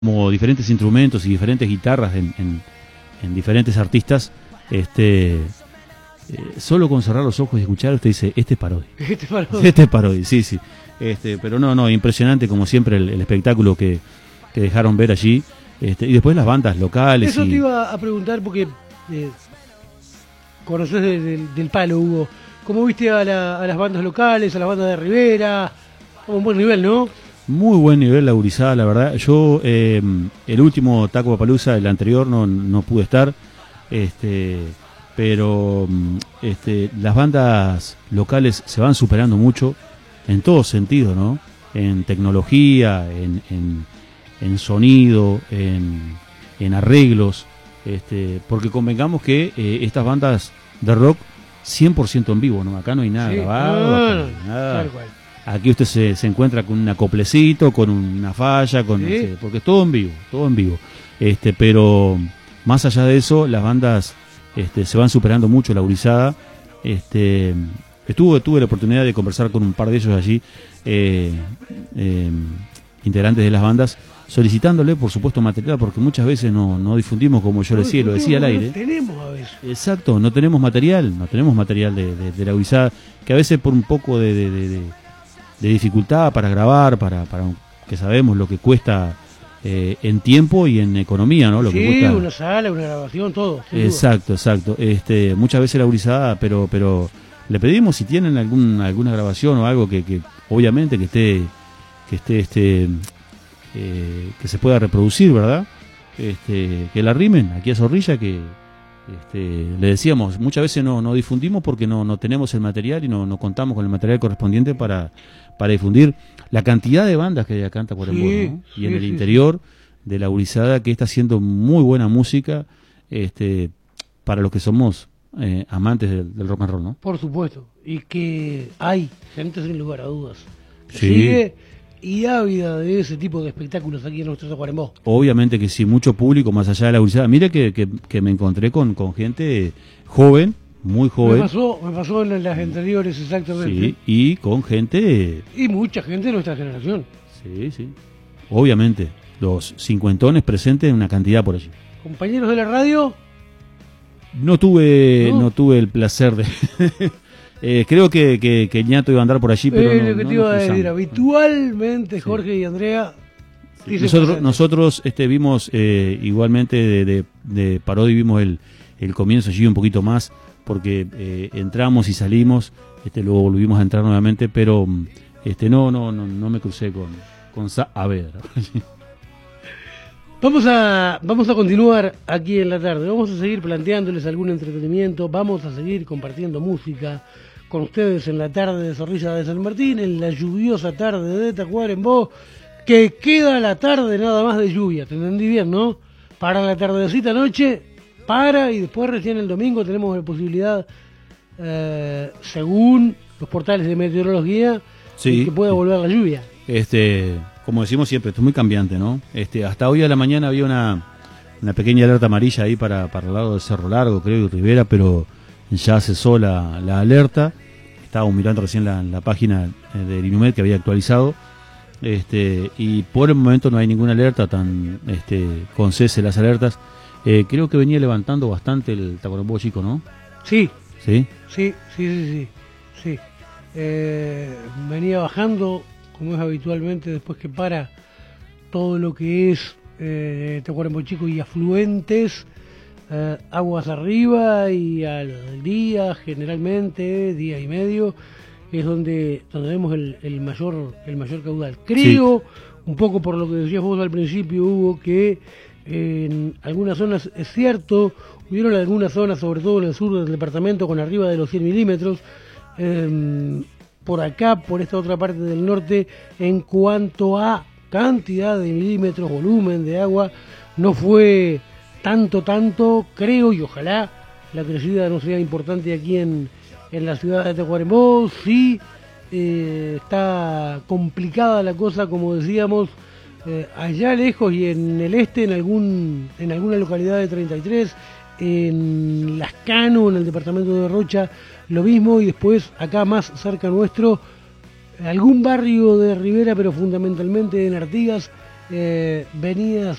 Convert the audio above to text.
como diferentes instrumentos y diferentes guitarras en diferentes artistas, solo con cerrar los ojos y escuchar usted dice, este es Parodi. Este es Parodi, sí, sí. Pero no, impresionante como siempre el espectáculo que dejaron ver allí. Y después las bandas locales. Eso te iba a preguntar porque conoces del palo, Hugo. ¿Cómo viste a las bandas locales, a las bandas de Rivera? Un buen nivel, ¿no? Muy buen nivel la gurizada, la verdad. Yo, el último Taco Papalusa, el anterior, no pude estar. Pero las bandas locales se van superando mucho en todo sentido, ¿no? En tecnología, en sonido, en arreglos, porque convengamos que estas bandas de rock 100% en vivo, ¿no? Acá no hay nada grabado, nada. Tal cual. Aquí usted se encuentra con un acoplecito, con una falla, porque es todo en vivo, pero más allá de eso, las bandas se van superando mucho, la gurizada. Tuve la oportunidad de conversar con un par de ellos allí, integrantes de las bandas, solicitándole, por supuesto, material, porque muchas veces no difundimos, como yo decía, lo decía al aire. No tenemos a veces. Exacto, no tenemos material de la gurizada, que a veces por un poco de dificultad para grabar, para que sabemos lo que cuesta en tiempo y en economía, ¿no? Lo que cuesta. Una sala, una grabación, todo. Exacto. Muchas veces la gurizada, pero le pedimos si tienen alguna grabación o algo que obviamente que se pueda reproducir, ¿verdad? Que la rimen aquí a Zorrilla, que le decíamos, muchas veces no difundimos porque no tenemos el material y no contamos con el material correspondiente para difundir la cantidad de bandas que hay acá en Tacuarembó, ¿no? Y en el interior de la gurizada, que está haciendo muy buena música para los que somos amantes del rock and roll, ¿no? Por supuesto, y que hay gente sin lugar a dudas que sí. Sigue y ávida de ese tipo de espectáculos aquí en nuestro Tacuarembó. Obviamente que sí, mucho público más allá de la gurizada. Mire que me encontré con gente joven, muy joven. Me pasó en las anteriores, exactamente. Sí, y con gente... Y mucha gente de nuestra generación. Sí. Obviamente, los cincuentones presentes en una cantidad por allí. ¿Compañeros de la radio? No tuve el placer de... creo que Ñato iba a andar por allí, pero lo que te iba a decir, habitualmente Jorge y Andrea... Sí. Nosotros vimos igualmente de Parodi, vimos el comienzo allí un poquito más, porque entramos y salimos, luego volvimos a entrar nuevamente, pero no me crucé con Saavedra. Vamos a continuar aquí en la tarde, vamos a seguir planteándoles algún entretenimiento, vamos a seguir compartiendo música con ustedes en la tarde de Zorrilla de San Martín, en la lluviosa tarde de Tacuarembó, que queda la tarde nada más de lluvia, te entendí bien, ¿no? Para la tardecita noche, y después recién el domingo tenemos la posibilidad, según los portales de meteorología, que pueda volver la lluvia. Como decimos siempre, esto es muy cambiante, ¿no? Hasta hoy a la mañana había una pequeña alerta amarilla ahí para el lado del Cerro Largo, creo, y Rivera, pero ya cesó la alerta. Estábamos mirando recién la página del INUMED que había actualizado, y por el momento no hay ninguna alerta con cese las alertas. Creo que venía levantando bastante el Tacuarembó chico, ¿no? Sí. ¿Sí? Sí. Venía bajando, como es habitualmente, después que para todo lo que es Tacuarembó chico y afluentes, aguas arriba, y al día, generalmente, día y medio, es donde vemos el mayor caudal. Creo, un poco por lo que decías vos al principio, Hugo, que en algunas zonas, es cierto, hubieron algunas zonas, sobre todo en el sur del departamento, con arriba de los 100 milímetros. Por acá, por esta otra parte del norte, en cuanto a cantidad de milímetros, volumen de agua, no fue tanto, creo, y ojalá la crecida no sea importante aquí en la ciudad de Tacuarembó. Sí, está complicada la cosa, como decíamos, allá lejos y en el este, en alguna localidad de 33, en Lascano, en el departamento de Rocha, lo mismo, y después acá más cerca nuestro, algún barrio de Rivera, pero fundamentalmente en Artigas, venías